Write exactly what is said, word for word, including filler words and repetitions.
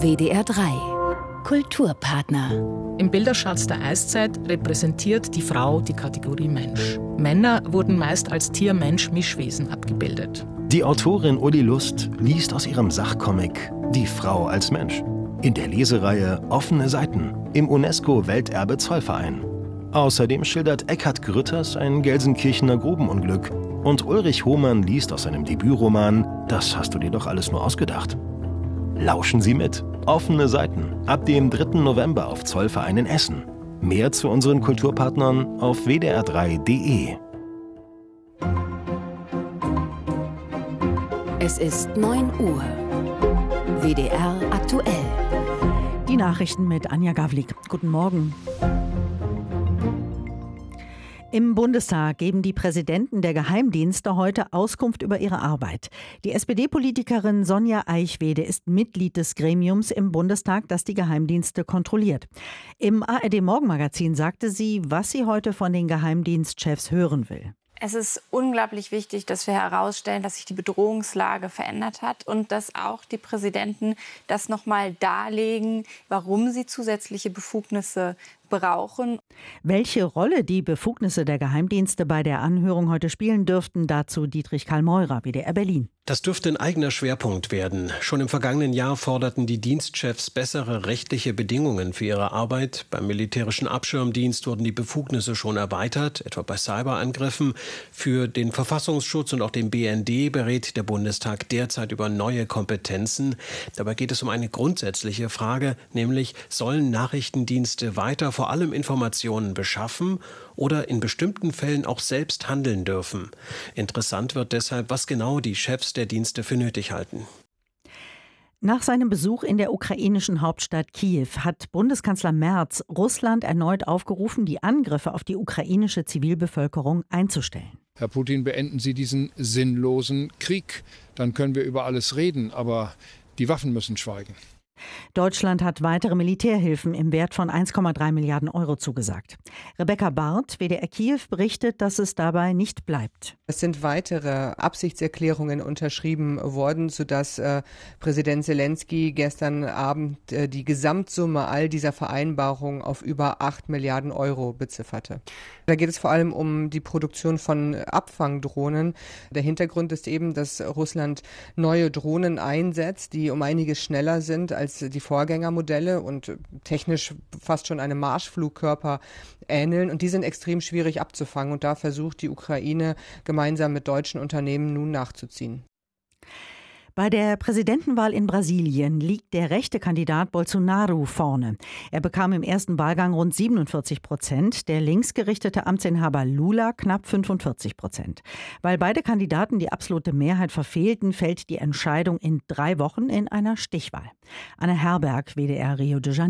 W D R drei Kulturpartner. Im Bilderschatz der Eiszeit repräsentiert die Frau die Kategorie Mensch. Männer wurden meist als Tier-Mensch-Mischwesen abgebildet. Die Autorin Uli Lust liest aus ihrem Sachcomic Die Frau als Mensch in der Lesereihe Offene Seiten im UNESCO-Welterbe Zollverein. Außerdem schildert Eckhard Grütters ein Gelsenkirchener Grubenunglück und Ulrich Hohmann liest aus seinem Debütroman Das hast du dir doch alles nur ausgedacht. Lauschen Sie mit. Offene Seiten ab dem dritten November auf Zollverein in Essen. Mehr zu unseren Kulturpartnern auf w d r drei punkt d e. Es ist neun Uhr. W D R aktuell. Die Nachrichten mit Anja Gawlik. Guten Morgen. Im Bundestag geben die Präsidenten der Geheimdienste heute Auskunft über ihre Arbeit. Die S P D-Politikerin Sonja Eichwede ist Mitglied des Gremiums im Bundestag, das die Geheimdienste kontrolliert. Im A R D-Morgenmagazin sagte sie, was sie heute von den Geheimdienstchefs hören will. Es ist unglaublich wichtig, dass wir herausstellen, dass sich die Bedrohungslage verändert hat und dass auch die Präsidenten das noch mal darlegen, warum sie zusätzliche Befugnisse brauchen. Welche Rolle die Befugnisse der Geheimdienste bei der Anhörung heute spielen dürften, dazu Dietrich Karl-Meurer, W D R Berlin. Das dürfte ein eigener Schwerpunkt werden. Schon im vergangenen Jahr forderten die Dienstchefs bessere rechtliche Bedingungen für ihre Arbeit. Beim militärischen Abschirmdienst wurden die Befugnisse schon erweitert, etwa bei Cyberangriffen. Für den Verfassungsschutz und auch den B N D berät der Bundestag derzeit über neue Kompetenzen. Dabei geht es um eine grundsätzliche Frage, nämlich sollen Nachrichtendienste weiter vor allem Informationen beschaffen oder in bestimmten Fällen auch selbst handeln dürfen. Interessant wird deshalb, was genau die Chefs der Dienste für nötig halten. Nach seinem Besuch in der ukrainischen Hauptstadt Kiew hat Bundeskanzler Merz Russland erneut aufgerufen, die Angriffe auf die ukrainische Zivilbevölkerung einzustellen. Herr Putin, beenden Sie diesen sinnlosen Krieg. Dann können wir über alles reden, aber die Waffen müssen schweigen. Deutschland hat weitere Militärhilfen im Wert von eins Komma drei Milliarden Euro zugesagt. Rebecca Barth, W D R Kiew, berichtet, dass es dabei nicht bleibt. Es sind weitere Absichtserklärungen unterschrieben worden, sodass äh, Präsident Zelensky gestern Abend äh, die Gesamtsumme all dieser Vereinbarungen auf über acht Milliarden Euro bezifferte. Da geht es vor allem um die Produktion von Abfangdrohnen. Der Hintergrund ist eben, dass Russland neue Drohnen einsetzt, die um einiges schneller sind als die Vorgängermodelle und technisch fast schon einem Marschflugkörper ähneln. Und die sind extrem schwierig abzufangen. Und da versucht die Ukraine gemeinsam mit deutschen Unternehmen nun nachzuziehen. Bei der Präsidentenwahl in Brasilien liegt der rechte Kandidat Bolsonaro vorne. Er bekam im ersten Wahlgang rund siebenundvierzig Prozent, der linksgerichtete Amtsinhaber Lula knapp fünfundvierzig Prozent. Weil beide Kandidaten die absolute Mehrheit verfehlten, fällt die Entscheidung in drei Wochen in einer Stichwahl. Anne Herberg, W D R Rio de Janeiro.